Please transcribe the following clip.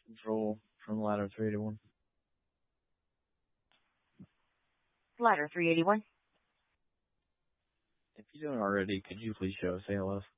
Control from ladder 381. Ladder 381. If you don't already, could you please show us ALS?